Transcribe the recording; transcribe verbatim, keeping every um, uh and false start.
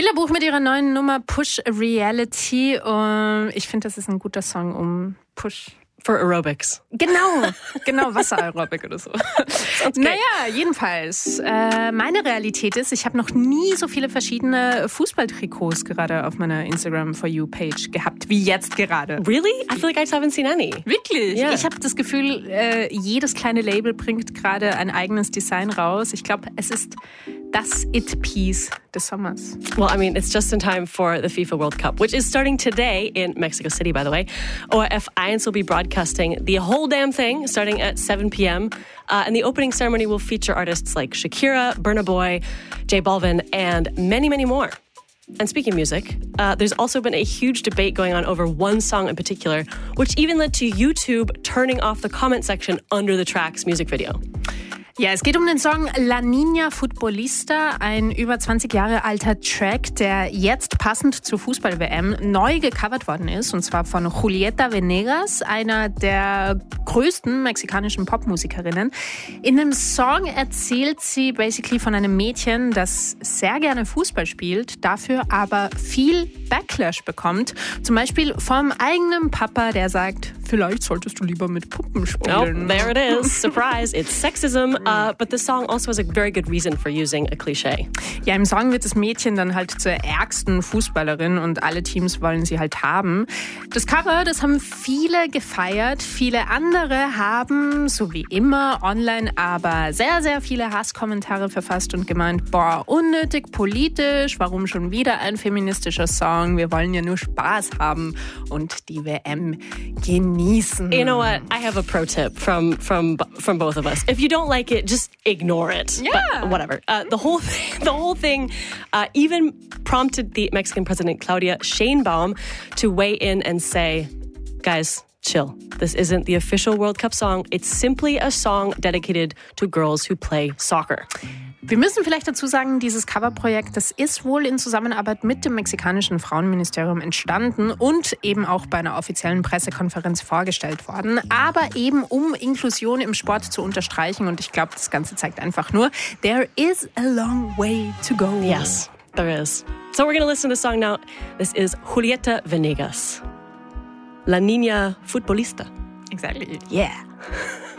Bilderbuch mit ihrer neuen Nummer Push Reality. Und ich finde, das ist ein guter Song, um Push... For Aerobics. Genau, genau, Wasseraerobik oder so. Naja, jedenfalls, äh, meine Realität ist, ich habe noch nie so viele verschiedene Fußballtrikots gerade auf meiner Instagram For You Page gehabt, wie jetzt gerade. Really? I feel like I haven't seen any. Wirklich? Yeah. Ich habe das Gefühl, äh, jedes kleine Label bringt gerade ein eigenes Design raus. Ich glaube, es ist das It-Piece des Sommers. Well, I mean, it's just in time for the FIFA World Cup, which is starting today in Mexico City, by the way. O R F eins will be broadcasting the whole damn thing starting at seven p.m. Uh, and the opening ceremony will feature artists like Shakira, Burna Boy, J Balvin, and many, many more. And speaking of music, uh, there's also been a huge debate going on over one song in particular, which even led to YouTube turning off the comment section under the track's music video. Ja, es geht um den Song La Niña Futbolista, ein über zwanzig Jahre alter Track, der jetzt passend zur Fußball-W M neu gecovert worden ist, und zwar von Julieta Venegas, einer der größten mexikanischen Popmusikerinnen. In dem Song erzählt sie basically von einem Mädchen, das sehr gerne Fußball spielt, dafür aber viel Backlash bekommt. Zum Beispiel vom eigenen Papa, der sagt, vielleicht solltest du lieber mit Puppen spielen. Oh, there it is. Surprise. It's sexism. Uh, but the song also has a very good reason for using a cliché. Ja, im Song wird das Mädchen dann halt zur ärgsten Fußballerin und alle Teams wollen sie halt haben. Das Cover, das haben viele gefeiert. Viele andere haben, so wie immer, online aber sehr, sehr viele Hasskommentare verfasst und gemeint, boah, unnötig politisch, warum schon wieder ein feministischer Song? Wir wollen ja nur Spaß haben und die W M genießen. You know what? I have a pro tip from from from both of us. If you don't like it, just ignore it. Yeah. But whatever. Uh, the whole thing, the whole thing uh, even prompted the Mexican president Claudia Sheinbaum to weigh in and say, guys, chill. This isn't the official World Cup song. It's simply a song dedicated to girls who play soccer. Wir müssen vielleicht dazu sagen, dieses Coverprojekt, das ist wohl in Zusammenarbeit mit dem mexikanischen Frauenministerium entstanden und eben auch bei einer offiziellen Pressekonferenz vorgestellt worden. Aber eben um Inklusion im Sport zu unterstreichen. Und ich glaube, das Ganze zeigt einfach nur, there is a long way to go. Yes, there is. So we're going to listen to the song now. This is Julieta Venegas. La Niña Futbolista. Exactly. Yeah.